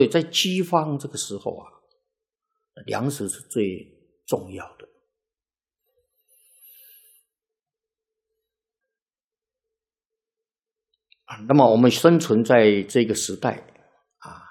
所以在饥荒这个时候啊，粮食是最重要的。那么我们生存在这个时代，